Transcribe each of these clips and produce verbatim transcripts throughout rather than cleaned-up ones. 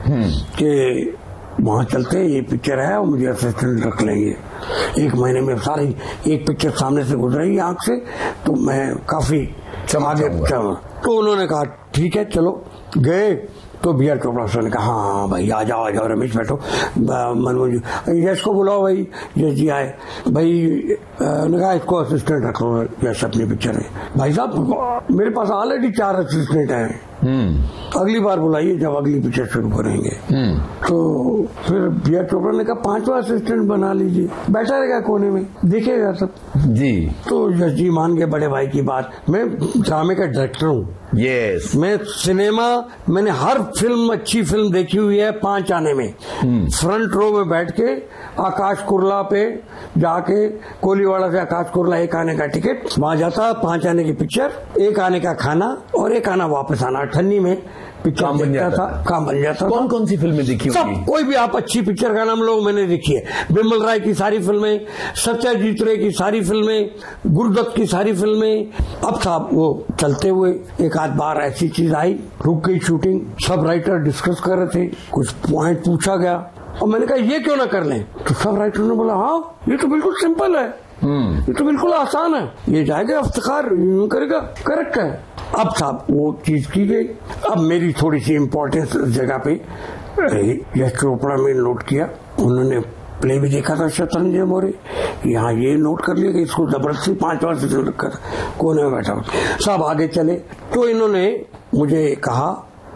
कि वहाँ चलते हैं, ये पिक्चर है और मुझे असिस्टेंट रख लेंगे। एक महीने में सारी एक पिक्चर सामने से गुजरेगी आंख से, तो मैं काफी आगे चल। तो उन्होंने कहा ठीक है चलो। गए तो बी आर चोपड़ा सर ने कहा हाँ हाँ भाई आ जाओ आ जाओ रमेश बैठो, मनमोहन जी यश को बुलाओ भाई। यश जी आए भाई, ने कहा इसको असिस्टेंट रख लो यश अपनी पिक्चर में। भाई साहब मेरे पास ऑलरेडी चार असिस्टेंट हैं, अगली बार बुलाइए जब अगली पिक्चर शुरू करेंगे। तो फिर बी आर चोपड़ा ने कहा पांचवा असिस्टेंट बना लीजिए, बैठा रहेगा कोने में देखेगा सब जी। तो यश जी मान गए बड़े भाई की बात। मैं ड्रामे का डायरेक्टर हूँ, यस मैं सिनेमा, मैंने हर फिल्म अच्छी फिल्म देखी हुई है पांच आने में। फ्रंट रो में बैठ के आकाश कुरला पे जाके, कोलीवाड़ा से आकाश कुरला एक आने का टिकट, वहां जाता, पांच आने की पिक्चर, एक आने का खाना और एक आना वापस आना। अठन्नी में पिक्चर काम बन जाता था, काम बन जाता। कौन कौन सी फिल्में देखी सब, कोई भी आप अच्छी पिक्चर का नाम लो मैंने देखी है। बिमल राय की सारी फिल्में, सत्यजीत रे की सारी फिल्में, गुरुदत्त की सारी फिल्में। अब साहब वो चलते हुए एक आध बार ऐसी चीज आई, रुक गई शूटिंग, सब राइटर डिस्कस कर रहे थे, कुछ पॉइंट पूछा गया और मैंने कहा ये क्यों ना कर लें। तो सब राइटर ने बोला हाँ ये तो बिल्कुल सिंपल है, ये तो बिल्कुल आसान है, ये जाएगा अफ्तार यूं करेगा, करेक्ट है। अब साहब वो चीज की गई। अब मेरी थोड़ी सी इम्पोर्टेंस जगह पे यश चोपड़ा में नोट किया, उन्होंने प्ले भी देखा था शतरंज मोरे, यहाँ ये नोट कर लिया कि इसको जबरदस्ती पांच बार से रखा था, कोने में बैठा साहब आगे चले। तो इन्होंने मुझे कहा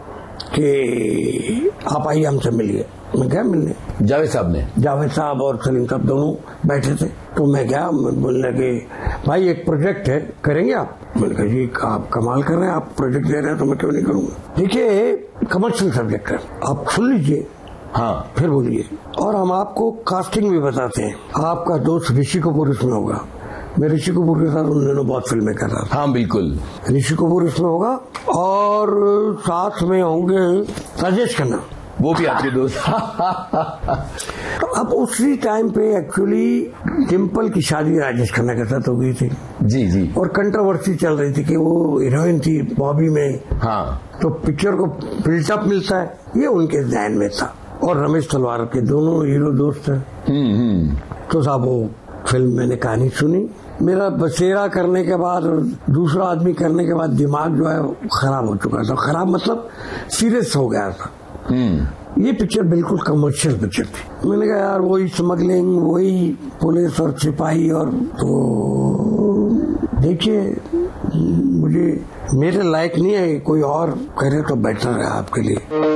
कि आप आइए हमसे मिलिए। मैं गया मिलने, जावेद साहब ने, जावेद साहब और सलीम साहब दोनों बैठे थे। तो मैं गया, बोलने लगे भाई एक प्रोजेक्ट है करेंगे आप। मैंने कहा जी आप कमाल कर रहे हैं, आप प्रोजेक्ट दे रहे हैं तो मैं क्यों नहीं करूंगा। देखिए कमर्शियल सब्जेक्ट है, आप सुन लीजिए, हाँ फिर बोलिए, और हम आपको कास्टिंग भी बताते हैं। आपका दोस्त ऋषि कपूर इसमें होगा, मैं ऋषि कपूर के साथ उन दिनों बहुत फिल्में कर रहा था। हाँ बिल्कुल, ऋषि कपूर इसमें होगा और साथ में होंगे राजेश खन्ना, वो भी आपके दोस्त। तो अब उसी टाइम पे एक्चुअली डिम्पल की शादी राजेश खन्ना के साथ हो गई थी जी जी, और कंट्रोवर्सी चल रही थी कि वो हीरोइन थी बॉबी में, हाँ तो पिक्चर को बिल्टअप मिलता है, ये उनके ध्यान में था। और रमेश तलवार के दोनों हीरो दोस्त हैं। तो साहब वो फिल्म मैंने कहानी सुनी, मेरा बसेरा करने के बाद दूसरा आदमी करने के बाद दिमाग जो है खराब हो चुका था। खराब मतलब सीरियस हो गया था। ये पिक्चर बिल्कुल कमर्शियल पिक्चर थी। मैंने कहा यार वही स्मगलिंग, वही पुलिस और सिपाही, और तो देखिए मुझे मेरे लायक नहीं है, कोई और करे तो बेटर है आपके लिए।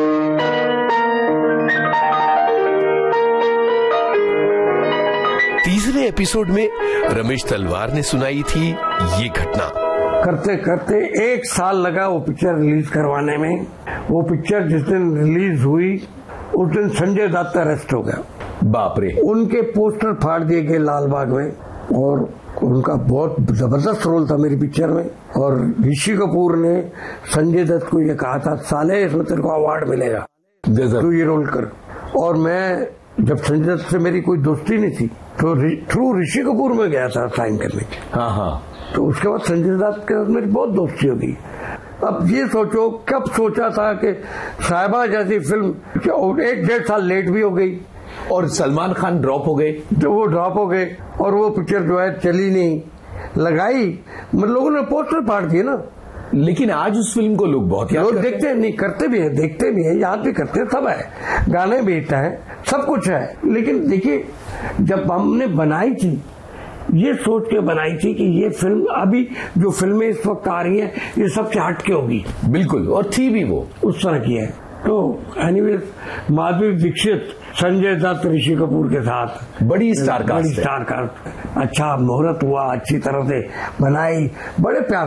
तीसरे एपिसोड में रमेश तलवार ने सुनाई थी ये घटना। करते करते एक साल लगा वो पिक्चर रिलीज करवाने में। वो पिक्चर जिस दिन रिलीज हुई उस दिन संजय दत्त अरेस्ट हो गया। बाप रे। उनके पोस्टर फाड़ दिए गए लाल बाग में, और उनका बहुत जबरदस्त रोल था मेरी पिक्चर में। और ऋषि कपूर ने संजय दत्त को ये कहा था साले इसमें तेरे को अवार्ड मिलेगा, तू ये रोल कर। और मैं जब संजय दत्त से मेरी कोई दोस्ती नहीं थी तो थ्रू ऋषि कपूर में गया था साइन करने के। हाँ हाँ। तो उसके बाद संजय दत्त के साथ मेरी बहुत दोस्ती हो गई। अब ये सोचो कब सोचा था कि साहिबा जैसी फिल्म एक डेढ़ साल लेट भी हो गई और सलमान खान ड्रॉप हो गए, तो वो ड्रॉप हो गए और वो पिक्चर जो है चली नहीं, लगाई, मतलब लोगों ने पोस्टर फाड़ दिए ना। लेकिन आज उस फिल्म को लोग बहुत याद लोग देखते हैं, नहीं करते भी हैं, देखते भी हैं, याद भी करते हैं, सब है, गाने भी हिट है, सब कुछ है। लेकिन देखिए जब हमने बनाई थी ये सोच के बनाई थी कि ये फिल्म, अभी जो फिल्में इस वक्त आ रही हैं ये सबसे हटके होगी, बिल्कुल, और थी भी वो उस तरह की है। तो एनीवेज माधुरी दीक्षित, संजय दत्त, ऋषि कपूर के साथ बड़ी स्टार कास्ट, बड़ी स्टार कास्ट, अच्छा मुहूर्त हुआ, अच्छी तरह से बनाई, बड़े प्यार